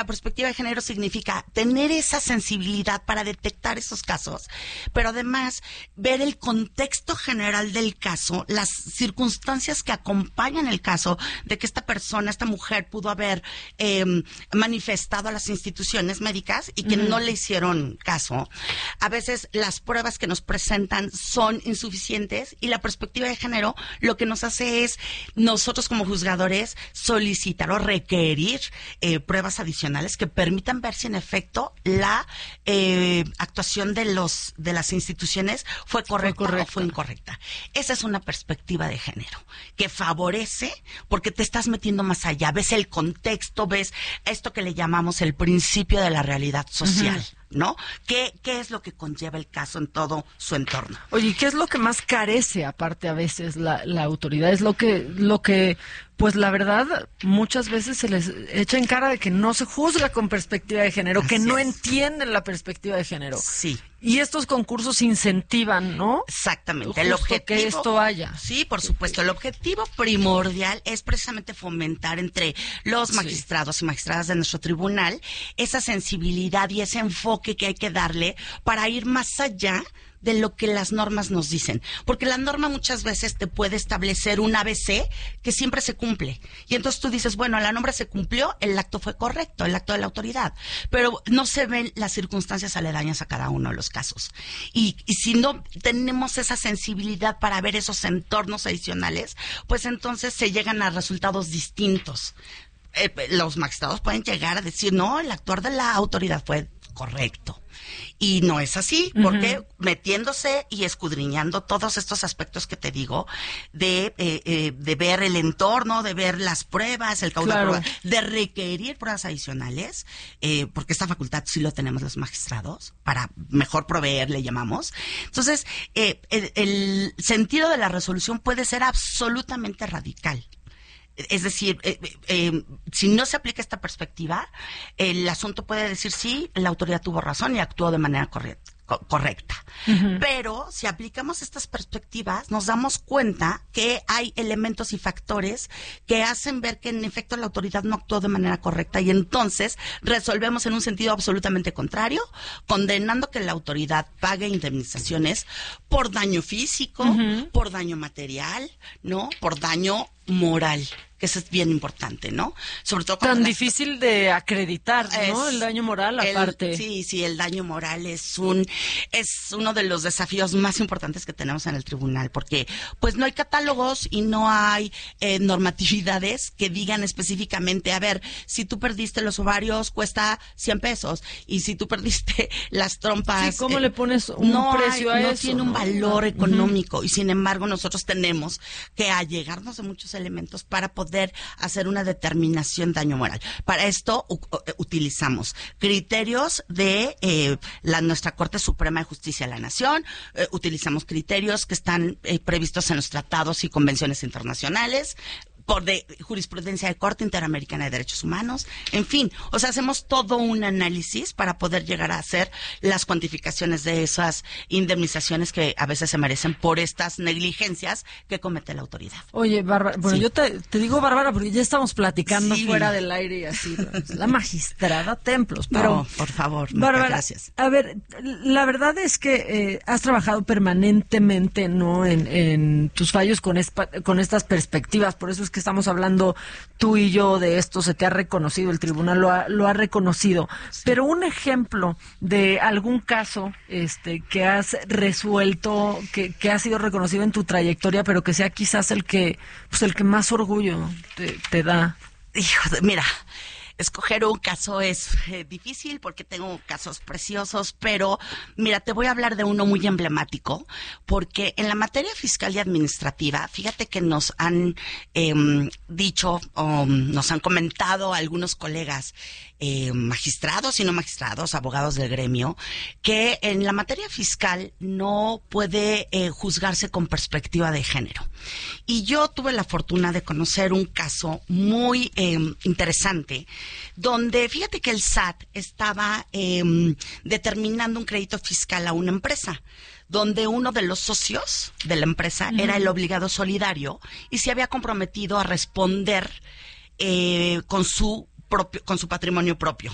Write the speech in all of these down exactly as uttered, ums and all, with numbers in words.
La perspectiva de género significa tener esa sensibilidad para detectar esos casos, pero además ver el contexto general del caso, las circunstancias que acompañan el caso, de que esta persona, esta mujer pudo haber eh, manifestado a las instituciones médicas y que uh-huh. no le hicieron caso. A veces las pruebas que nos presentan son insuficientes y la perspectiva de género lo que nos hace es nosotros como juzgadores solicitar o requerir eh, pruebas adicionales que permitan ver si en efecto la eh, actuación de los de las instituciones fue correcta, fue correcta o fue incorrecta. Esa es una perspectiva de género que favorece porque te estás metiendo más allá, ves el contexto, ves esto que le llamamos el principio de la realidad social. Uh-huh. ¿No? ¿Qué, ¿Qué es lo que conlleva el caso en todo su entorno? Oye, ¿qué es lo que más carece aparte a veces la, la autoridad? Es lo que, lo que, pues la verdad, muchas veces se les echa en cara de que no se juzga con perspectiva de género, Así que no es. entienden la perspectiva de género. Sí. Y estos concursos incentivan, ¿no? Exactamente. Justo el objetivo que esto haya. Sí, por supuesto. El objetivo primordial es precisamente fomentar entre los magistrados sí. y magistradas de nuestro tribunal esa sensibilidad y ese enfoque que hay que darle para ir más allá de lo que las normas nos dicen. Porque la norma muchas veces te puede establecer un A B C que siempre se cumple. Y entonces tú dices, bueno, la norma se cumplió, el acto fue correcto, el acto de la autoridad. Pero no se ven las circunstancias aledañas a cada uno de los casos. Y, y si no tenemos esa sensibilidad para ver esos entornos adicionales, pues entonces se llegan a resultados distintos. Eh, los magistrados pueden llegar a decir, no, el actuar de la autoridad fue correcto. Y no es así, porque uh-huh. metiéndose y escudriñando todos estos aspectos que te digo, de eh, eh, de ver el entorno, de ver las pruebas, el caudal claro. de pruebas, de requerir pruebas adicionales, eh, porque esta facultad sí lo tenemos los magistrados, para mejor proveer, le llamamos. Entonces, eh, el, el sentido de la resolución puede ser absolutamente radical. Es decir, eh, eh, si no se aplica esta perspectiva, el asunto puede decir sí, la autoridad tuvo razón y actuó de manera correcta. correcta. Uh-huh. Pero si aplicamos estas perspectivas, nos damos cuenta que hay elementos y factores que hacen ver que en efecto la autoridad no actuó de manera correcta y entonces resolvemos en un sentido absolutamente contrario, condenando que la autoridad pague indemnizaciones por daño físico, uh-huh. por daño material, ¿no? Por daño moral, que eso es bien importante, ¿no? Sobre todo tan las... difícil de acreditar, ¿no? Es, el daño moral el, aparte. Sí, sí, el daño moral es un es uno de los desafíos más importantes que tenemos en el tribunal, porque pues no hay catálogos y no hay eh, normatividades que digan específicamente, a ver, si tú perdiste los ovarios cuesta cien pesos y si tú perdiste las trompas, sí, ¿cómo eh, le pones un no precio hay, a no eso? tiene ¿no? un valor Uh-huh. económico y sin embargo nosotros tenemos que allegarnos de muchos elementos para poder hacer una determinación de daño moral. Para esto u- u- utilizamos criterios de eh, la nuestra Corte Suprema de Justicia de la Nación, eh, utilizamos criterios que están eh, previstos en los tratados y convenciones internacionales, por de jurisprudencia de Corte Interamericana de Derechos Humanos, en fin, o sea, hacemos todo un análisis para poder llegar a hacer las cuantificaciones de esas indemnizaciones que a veces se merecen por estas negligencias que comete la autoridad. Oye, Bárbara, bueno, sí. yo te, te digo Bárbara porque ya estamos platicando sí. fuera del aire y así, la magistrada Templos, pero... No, por favor, Bárbara, gracias. A ver, la verdad es que eh, has trabajado permanentemente, ¿no?, en, en tus fallos con, espa, con estas perspectivas, por eso es que estamos hablando tú y yo de esto, se te ha reconocido, el tribunal lo ha, lo ha reconocido, sí. Pero un ejemplo de algún caso este que has resuelto, que, que ha sido reconocido en tu trayectoria, pero que sea quizás el que, pues el que más orgullo te, te da. Hijo de, mira, escoger un caso es eh, difícil porque tengo casos preciosos, pero mira, te voy a hablar de uno muy emblemático, porque en la materia fiscal y administrativa, fíjate que nos han eh, dicho, o nos han comentado algunos colegas eh, magistrados y no magistrados, abogados del gremio, que en la materia fiscal no puede eh, juzgarse con perspectiva de género. Y yo tuve la fortuna de conocer un caso muy eh, interesante, donde fíjate que el S A T estaba eh, determinando un crédito fiscal a una empresa, donde uno de los socios de la empresa uh-huh. era el obligado solidario y se había comprometido a responder eh, con su propio, con su patrimonio propio.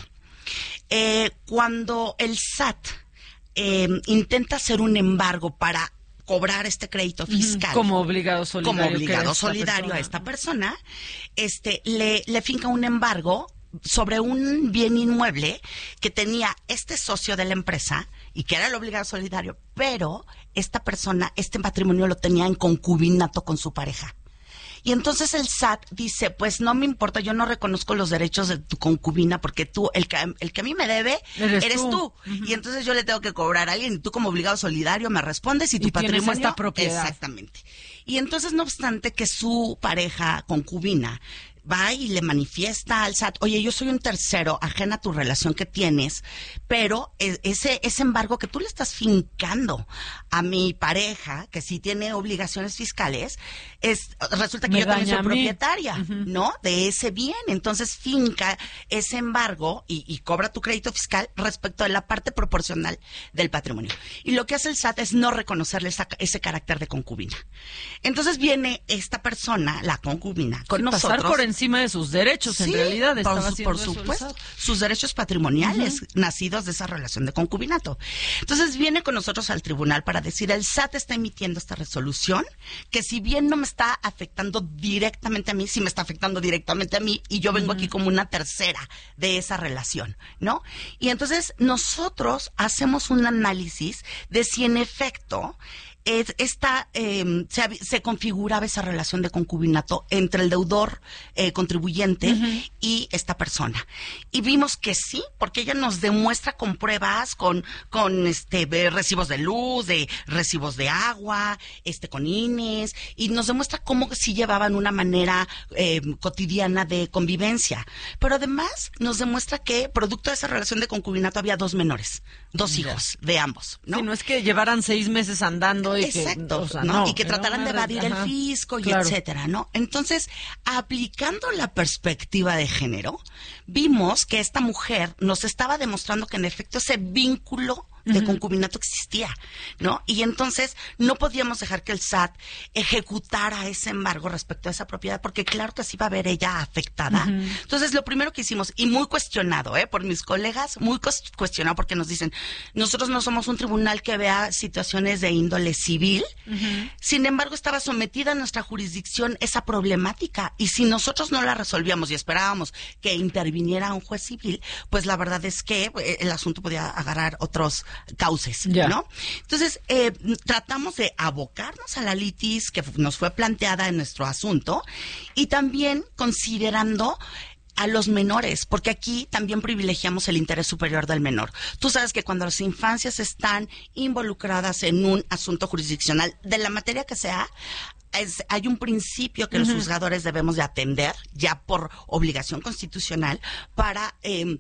Eh, cuando el S A T eh, intenta hacer un embargo para cobrar este crédito fiscal como obligado solidario, como obligado solidario a esta persona, este le, le finca un embargo sobre un bien inmueble que tenía este socio de la empresa y que era el obligado solidario, pero esta persona, este patrimonio lo tenía en concubinato con su pareja. Y entonces el S A T dice, pues no me importa, yo no reconozco los derechos de tu concubina porque tú, el que, el que a mí me debe, eres, eres tú. tú. Uh-huh. Y entonces yo le tengo que cobrar a alguien y tú como obligado solidario me respondes y tu y patrimonio... esta propiedad. Exactamente. Y entonces, no obstante que su pareja concubina va y le manifiesta al S A T, oye, yo soy un tercero ajena a tu relación que tienes, pero ese, ese embargo que tú le estás fincando a mi pareja, que sí tiene obligaciones fiscales, es resulta que Me yo también soy daña a mí. propietaria, Ujú. ¿no? De ese bien. Entonces finca ese embargo y, y cobra tu crédito fiscal respecto de la parte proporcional del patrimonio. Y lo que hace el S A T es no reconocerle esa, ese carácter de concubina. Entonces viene esta persona, la concubina, con Sí, nosotros. pasar por encima de sus derechos, en Sí, realidad. por, Estaba su- haciendo por eso el supuesto, S A T. sus derechos patrimoniales uh-huh. nacidos de esa relación de concubinato. Entonces viene con nosotros al tribunal para decir, el S A T está emitiendo esta resolución, que si bien no me está afectando directamente a mí, sí me está afectando directamente a mí, y yo vengo uh-huh. aquí como una tercera de esa relación, ¿no? Y entonces nosotros hacemos un análisis de si en efecto Es, esta, eh, se, se configuraba esa relación de concubinato entre el deudor eh, contribuyente uh-huh. y esta persona. Y vimos que sí, porque ella nos demuestra con pruebas, con, con este recibos de luz, de recibos de agua, este con I N Es, y nos demuestra cómo sí llevaban una manera eh, cotidiana de convivencia. Pero además nos demuestra que producto de esa relación de concubinato había dos menores, dos yeah. hijos de ambos, ¿no? Sí, no es que llevaran seis meses andando y Exacto, que, o sea, ¿no? no, y que trataran de evadir ajá, el fisco y claro. etcétera, ¿no? Entonces, aplicando la perspectiva de género, vimos que esta mujer nos estaba demostrando que en efecto ese vínculo de concubinato existía, ¿no? Y entonces no podíamos dejar que el S A T ejecutara ese embargo respecto a esa propiedad, porque claro que sí va a ver ella afectada. Uh-huh. Entonces, lo primero que hicimos, y muy cuestionado, ¿eh? Por mis colegas, muy cuestionado, porque nos dicen, nosotros no somos un tribunal que vea situaciones de índole civil, uh-huh. sin embargo, estaba sometida a nuestra jurisdicción esa problemática, y si nosotros no la resolvíamos y esperábamos que interviniera un juez civil, pues la verdad es que el asunto podía agarrar otros cauces, yeah. ¿no? Entonces, eh, tratamos de abocarnos a la litis que nos fue planteada en nuestro asunto y también considerando a los menores, porque aquí también privilegiamos el interés superior del menor. Tú sabes que cuando las infancias están involucradas en un asunto jurisdiccional, de la materia que sea, Es, hay un principio que uh-huh. los juzgadores debemos de atender ya por obligación constitucional para eh,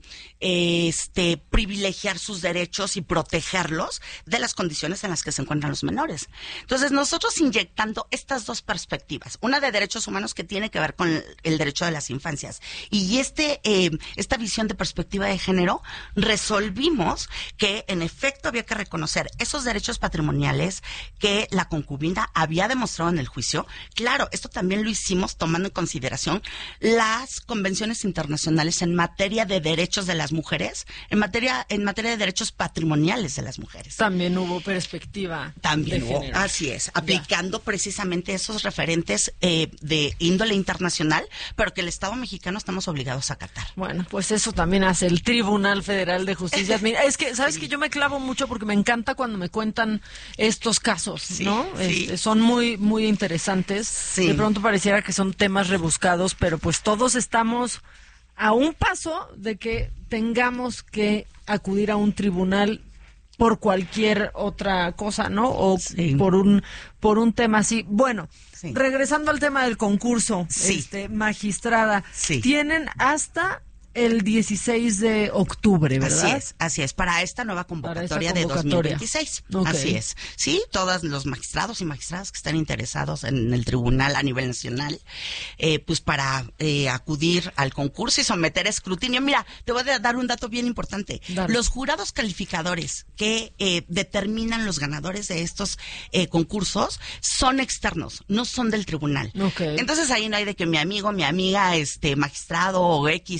este privilegiar sus derechos y protegerlos de las condiciones en las que se encuentran los menores. Entonces nosotros inyectando estas dos perspectivas, una de derechos humanos que tiene que ver con el, el derecho de las infancias y este eh, esta visión de perspectiva de género, resolvimos que en efecto había que reconocer esos derechos patrimoniales que la concubina había demostrado en el juicio. Claro, esto también lo hicimos tomando en consideración las convenciones internacionales en materia de derechos de las mujeres, en materia en materia de derechos patrimoniales de las mujeres. También hubo perspectiva. También de hubo, género. así es, aplicando ya. precisamente esos referentes eh, de índole internacional, pero que el Estado mexicano estamos obligados a acatar. Bueno, pues eso también hace el Tribunal Federal de Justicia. Mira, es que, ¿sabes sí. que yo me clavo mucho porque me encanta cuando me cuentan estos casos, sí, ¿no? Sí. Este, son muy, muy interesantes. Sí. De pronto pareciera que son temas rebuscados, pero pues todos estamos a un paso de que tengamos que acudir a un tribunal por cualquier otra cosa, ¿no? O sí. por un por un tema así. Bueno, sí. regresando al tema del concurso, sí. este magistrada, sí. tienen hasta el dieciséis de octubre, ¿verdad? Así es, así es, para esta nueva convocatoria, convocatoria. de dos mil veintiséis. Okay. Así es. Sí, todos los magistrados y magistradas que están interesados en el tribunal a nivel nacional, eh, pues para eh, acudir al concurso y someter a escrutinio. Mira, te voy a dar un dato bien importante. Dale. Los jurados calificadores que eh, determinan los ganadores de estos eh, concursos son externos, no son del tribunal. Okay. Entonces ahí no hay de que mi amigo, mi amiga, este magistrado o X eh,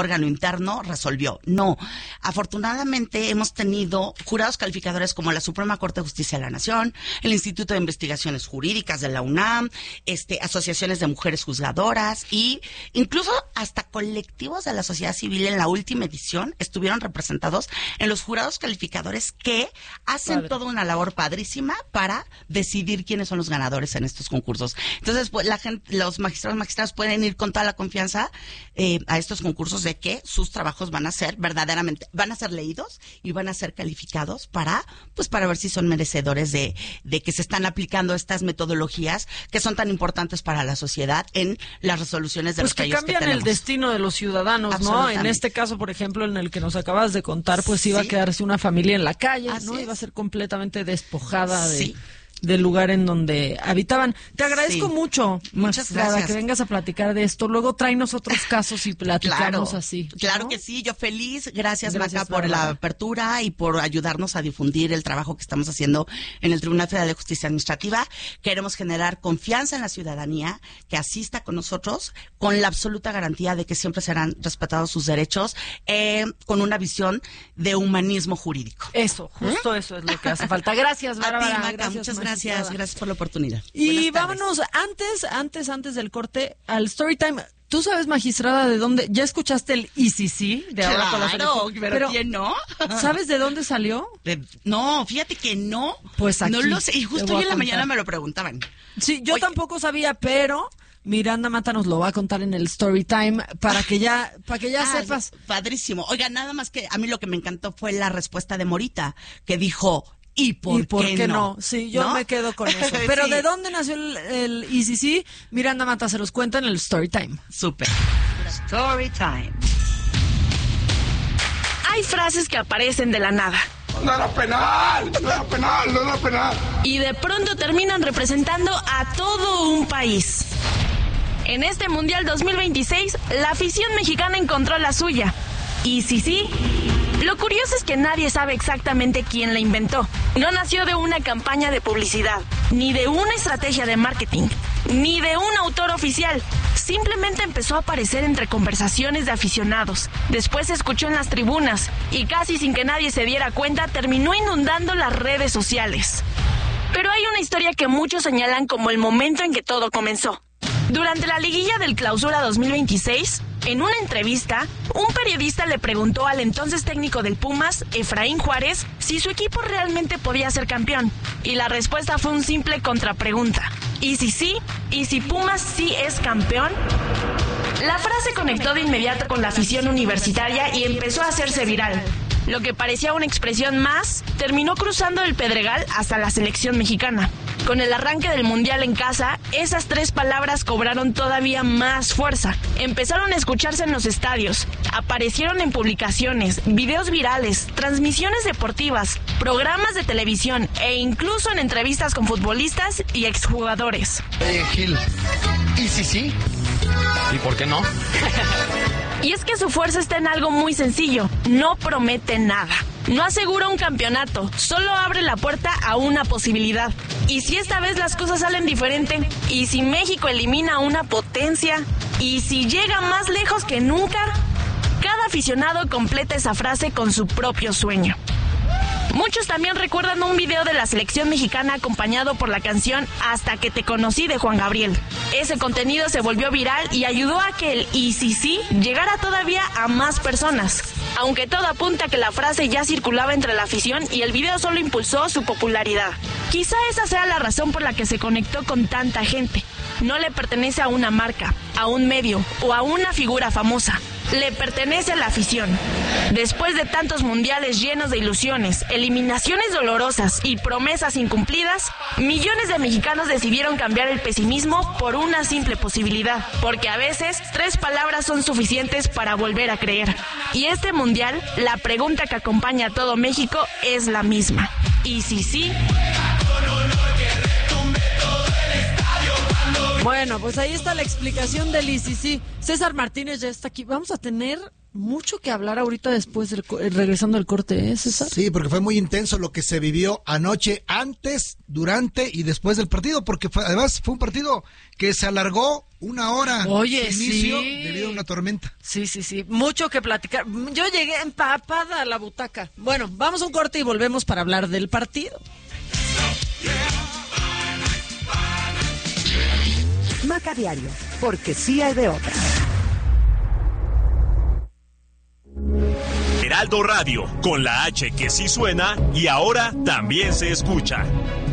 órgano interno resolvió. No, afortunadamente hemos tenido jurados calificadores como la Suprema Corte de Justicia de la Nación, el Instituto de Investigaciones Jurídicas de la UNAM, este, asociaciones de mujeres juzgadoras y incluso hasta colectivos de la sociedad civil en la última edición estuvieron representados en los jurados calificadores que hacen Padre. toda una labor padrísima para decidir quiénes son los ganadores en estos concursos. Entonces, pues, la gente, los magistrados magistrados pueden ir con toda la confianza eh, a estos concursos de que sus trabajos van a ser verdaderamente, van a ser leídos y van a ser calificados para, pues, para ver si son merecedores de, de que se están aplicando estas metodologías que son tan importantes para la sociedad en las resoluciones de pues los fallos que tenemos. Pues que cambian el destino de los ciudadanos, ¿no? En este caso, por ejemplo, en el que nos acabas de contar, pues iba sí. a quedarse una familia en la calle, Así ¿no? Es. Iba a ser completamente despojada de... Sí. del lugar en donde habitaban. Te agradezco sí. mucho, muchas gracias, que vengas a platicar de esto. Luego tráenos otros casos y platicamos claro, así. Claro ¿no? que sí, yo feliz. Gracias, gracias Maca, por Bárbara. la apertura y por ayudarnos a difundir el trabajo que estamos haciendo en el Tribunal Federal de Justicia Administrativa. Queremos generar confianza en la ciudadanía que asista con nosotros con la absoluta garantía de que siempre serán respetados sus derechos eh, con una visión de humanismo jurídico. Eso, justo ¿Mm? eso es lo que hace falta. Gracias, Bárbara. A ti, Maca, gracias, muchas gracias. Gracias, gracias por la oportunidad. Y vámonos antes, antes, antes del corte al Storytime. ¿Tú sabes, magistrada, de dónde? ¿Ya escuchaste el I C C de ahora claro, con la selección? pero, pero ¿quién no? ¿Sabes de dónde salió? De, no, fíjate que no. Pues aquí. No lo sé, y justo hoy en la mañana me lo preguntaban. Sí, yo Oye, tampoco sabía, pero Miranda Mata nos lo va a contar en el Storytime para que ya, para que ya ah, sepas. Padrísimo. Oiga, nada más que a mí lo que me encantó fue la respuesta de Morita, que dijo... ¿Y por, ¿Y por qué, qué no? no? Sí, yo ¿no? me quedo con eso. Pero sí. ¿de dónde nació el, el I C C? Miranda Mata se los cuenta en el Storytime. Súper. Storytime. Hay frases que aparecen de la nada. ¡No era penal! ¡No era penal! ¡No era penal! Y de pronto terminan representando a todo un país. En este Mundial dos mil veintiséis, la afición mexicana encontró la suya. Y sí, sí. Lo curioso es que nadie sabe exactamente quién la inventó. No nació de una campaña de publicidad, ni de una estrategia de marketing, ni de un autor oficial. Simplemente empezó a aparecer entre conversaciones de aficionados. Después se escuchó en las tribunas y casi sin que nadie se diera cuenta terminó inundando las redes sociales. Pero hay una historia que muchos señalan como el momento en que todo comenzó. Durante la liguilla del Clausura dos mil veintiséis, en una entrevista, un periodista le preguntó al entonces técnico del Pumas, Efraín Juárez, si su equipo realmente podía ser campeón. Y la respuesta fue un simple contrapregunta. ¿Y si sí? ¿Y si Pumas sí es campeón? La frase conectó de inmediato con la afición universitaria y empezó a hacerse viral. Lo que parecía una expresión más, terminó cruzando el Pedregal hasta la selección mexicana. Con el arranque del Mundial en casa, esas tres palabras cobraron todavía más fuerza. Empezaron a escucharse en los estadios, aparecieron en publicaciones, videos virales, transmisiones deportivas, programas de televisión e incluso en entrevistas con futbolistas y exjugadores. Oye, Gil, ¿y si sí? ¿Y por qué no? Y es que su fuerza está en algo muy sencillo, no promete nada. No asegura un campeonato, solo abre la puerta a una posibilidad. ¿Y si esta vez las cosas salen diferente? ¿Y si México elimina a una potencia? ¿Y si llega más lejos que nunca? Cada aficionado completa esa frase con su propio sueño. Muchos también recuerdan un video de la selección mexicana acompañado por la canción Hasta que te conocí de Juan Gabriel. Ese contenido se volvió viral y ayudó a que el I C C llegara todavía a más personas. Aunque todo apunta a que la frase ya circulaba entre la afición y el video solo impulsó su popularidad. Quizá esa sea la razón por la que se conectó con tanta gente. No le pertenece a una marca, a un medio o a una figura famosa. Le pertenece a la afición. Después de tantos mundiales llenos de ilusiones, eliminaciones dolorosas y promesas incumplidas, millones de mexicanos decidieron cambiar el pesimismo por una simple posibilidad, porque a veces tres palabras son suficientes para volver a creer. Y este mundial, la pregunta que acompaña a todo México es la misma. ¿Y si sí? Bueno, pues ahí está la explicación del I C C. César Martínez ya está aquí. Vamos a tener mucho que hablar ahorita después, del, regresando al corte, ¿eh, César? Sí, porque fue muy intenso lo que se vivió anoche, antes, durante y después del partido, porque fue, además fue un partido que se alargó una hora. Oye, su inicio sí. Debido a una tormenta. Sí, sí, sí. Mucho que platicar. Yo llegué empapada a la butaca. Bueno, vamos a un corte y volvemos para hablar del partido. Maca Diario, porque sí hay de otra. Heraldo Radio, con la H que sí suena y ahora también se escucha.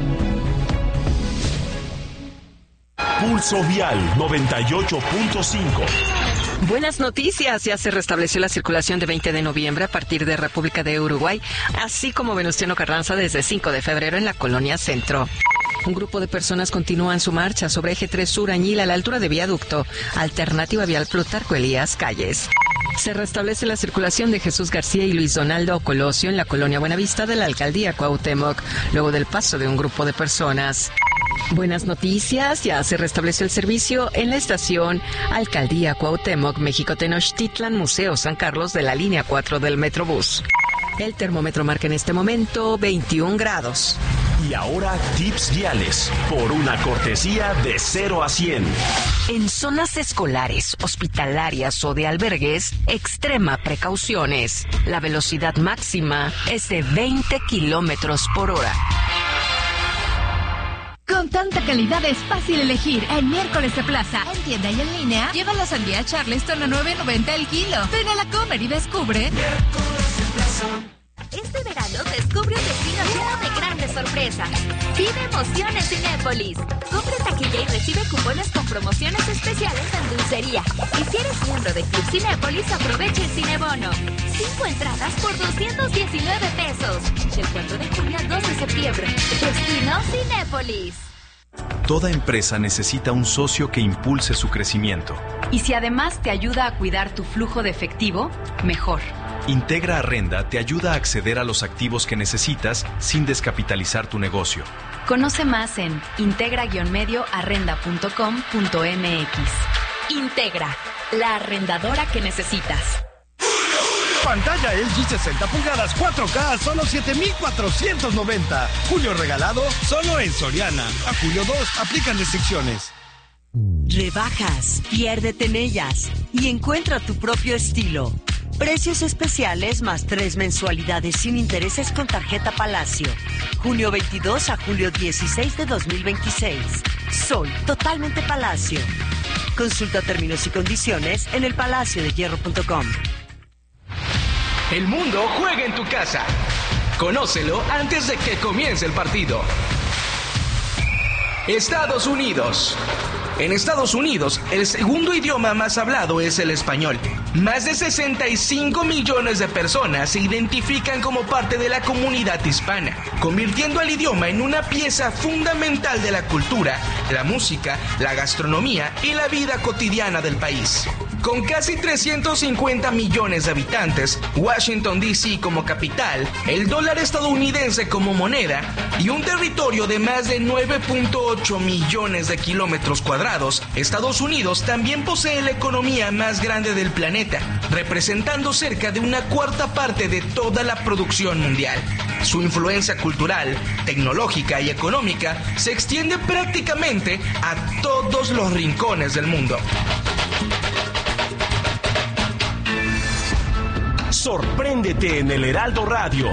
Pulso Vial noventa y ocho punto cinco. Buenas noticias, ya se restableció la circulación de veinte de noviembre a partir de República de Uruguay, así como Venustiano Carranza desde cinco de febrero en la Colonia Centro. Un grupo de personas continúan su marcha sobre Eje tres Sur Añil a la altura de Viaducto, alternativa vial Plutarco Elías Calles. Se restablece la circulación de Jesús García y Luis Donaldo Colosio en la Colonia Buenavista de la Alcaldía Cuauhtémoc, luego del paso de un grupo de personas. Buenas noticias, ya se restableció el servicio en la estación Alcaldía Cuauhtémoc, México Tenochtitlan, Museo San Carlos de la línea cuatro del Metrobús. El termómetro marca en este momento veintiún grados. Y ahora tips viales, por una cortesía de cero a cien. En zonas escolares, hospitalarias o de albergues, extrema precauciones. La velocidad máxima es de veinte kilómetros por hora. Con tanta calidad es fácil elegir. En Miércoles de Plaza, en tienda y en línea, lleva la sandía Charleston a nueve noventa el kilo. Ven a la Comer y descubre. Miércoles de Plaza. Este verano descubre un destino lleno de grandes sorpresas. Vive emociones Cinépolis. Compra taquilla y recibe cupones con promociones especiales en dulcería. Y si eres miembro de Club Cinépolis, aprovecha el Cinebono. Cinco entradas por doscientos diecinueve pesos. Del cuatro de junio al dos de septiembre. Destino Cinépolis. Toda empresa necesita un socio que impulse su crecimiento. Y si además te ayuda a cuidar tu flujo de efectivo, mejor. Integra Arrenda te ayuda a acceder a los activos que necesitas sin descapitalizar tu negocio. Conoce más en integra guion medio arrenda punto com punto m x. Integra, la arrendadora que necesitas. Pantalla L G sesenta pulgadas cuatro K a solo siete mil cuatrocientos noventa. Julio regalado solo en Soriana. A julio dos aplican restricciones. Rebajas, piérdete en ellas y encuentra tu propio estilo. Precios especiales más tres mensualidades sin intereses con tarjeta Palacio. Junio veintidós a julio dieciséis de dos mil veintiséis. Soy totalmente Palacio. Consulta términos y condiciones en el palacio de hierro punto com. El mundo juega en tu casa. Conócelo antes de que comience el partido. Estados Unidos. En Estados Unidos, el segundo idioma más hablado es el español. Más de sesenta y cinco millones de personas se identifican como parte de la comunidad hispana, convirtiendo al idioma en una pieza fundamental de la cultura, la música, la gastronomía y la vida cotidiana del país. Con casi trescientos cincuenta millones de habitantes, Washington D C como capital, el dólar estadounidense como moneda y un territorio de más de nueve punto ocho millones de kilómetros cuadrados, Estados Unidos también posee la economía más grande del planeta, representando cerca de una cuarta parte de toda la producción mundial. Su influencia cultural, tecnológica y económica se extiende prácticamente a todos los rincones del mundo. Sorpréndete en el Heraldo Radio.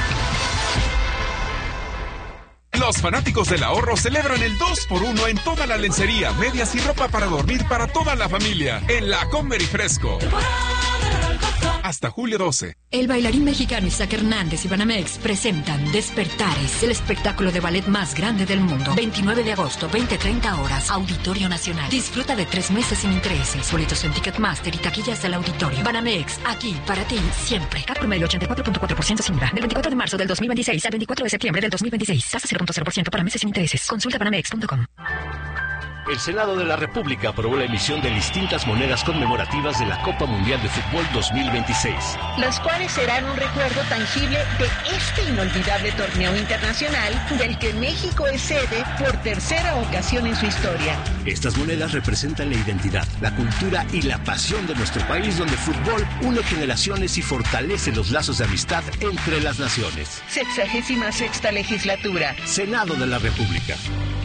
Los fanáticos del ahorro celebran el dos por uno en toda la lencería, medias y ropa para dormir para toda la familia en la Comer y Fresco. Hasta julio doce. El bailarín mexicano Isaac Hernández y Banamex presentan Despertares, el espectáculo de ballet más grande del mundo. veintinueve de agosto, veinte treinta horas, Auditorio Nacional. Disfruta de tres meses sin intereses. Boletos en Ticketmaster y taquillas del auditorio. Banamex, aquí para ti siempre. Cat promedio ochenta y cuatro punto cuatro por ciento sin I V A. Del veinticuatro de marzo del dos mil veintiséis al veinticuatro de septiembre del dos mil veintiséis. Tasa cero punto cero por ciento para meses sin intereses. Consulta banamex punto com. El Senado de la República aprobó la emisión de distintas monedas conmemorativas de la Copa Mundial de Fútbol dos mil veintiséis. Las cuales serán un recuerdo tangible de este inolvidable torneo internacional del que México es sede por tercera ocasión en su historia. Estas monedas representan la identidad, la cultura y la pasión de nuestro país, donde el fútbol une generaciones y fortalece los lazos de amistad entre las naciones. Sexagésima sexta legislatura. Senado de la República.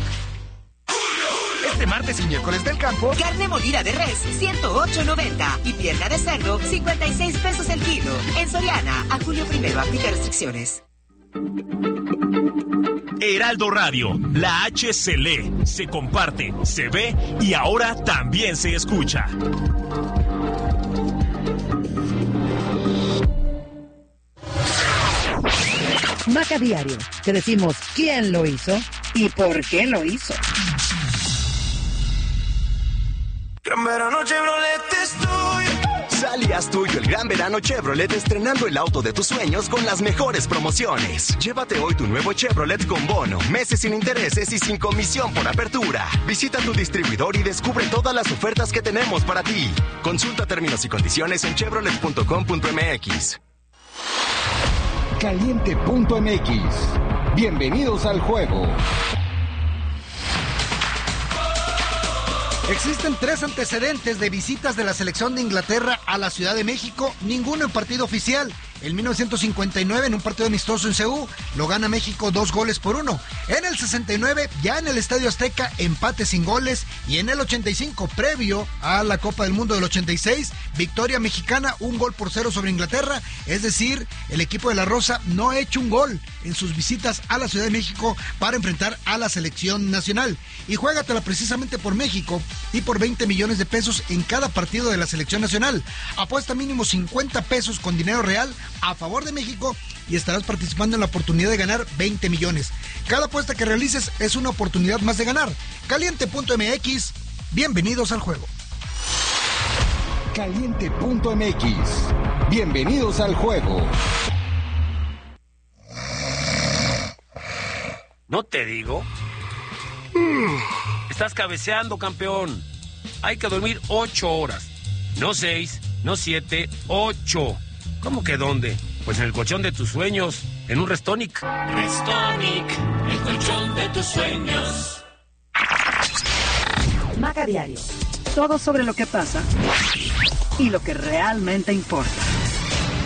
Este martes y miércoles del campo, carne molida de res, ciento ocho noventa y pierna de cerdo, cincuenta y seis pesos el kilo. En Soriana, a julio primero, aplica restricciones. Heraldo Radio, la H se lee, se comparte, se ve y ahora también se escucha. Maca Diario, te decimos quién lo hizo y por qué lo hizo. Gran verano Chevrolet estoy. Salías tuyo el gran verano Chevrolet estrenando el auto de tus sueños con las mejores promociones. Llévate hoy tu nuevo Chevrolet con bono, meses sin intereses y sin comisión por apertura. Visita tu distribuidor y descubre todas las ofertas que tenemos para ti. Consulta términos y condiciones en chevrolet punto com punto m x. Caliente punto m x. Bienvenidos al juego. Existen tres antecedentes de visitas de la selección de Inglaterra a la Ciudad de México, ninguno en partido oficial. En mil novecientos cincuenta y nueve, en un partido amistoso en Seúl, lo gana México dos goles por uno. En el sesenta y nueve, ya en el Estadio Azteca, empate sin goles. Y en el ochenta y cinco, previo a la Copa del Mundo del ochenta y seis, victoria mexicana, un gol por cero sobre Inglaterra. Es decir, el equipo de la Rosa no ha hecho un gol en sus visitas a la Ciudad de México para enfrentar a la selección nacional. Y juégatela precisamente por México y por veinte millones de pesos en cada partido de la selección nacional. Apuesta mínimo cincuenta pesos con dinero real a favor de México y estarás participando en la oportunidad de ganar veinte millones. Cada apuesta que realices es una oportunidad más de ganar. Caliente punto m x, bienvenidos al juego. Caliente punto m x, bienvenidos al juego. ¿No te digo? Estás cabeceando, campeón. Hay que dormir ocho horas. No seis, no siete, ocho. ¿Cómo que dónde? Pues en el colchón de tus sueños, en un Restonic. Restonic, el colchón de tus sueños. Maca Diario, todo sobre lo que pasa y lo que realmente importa.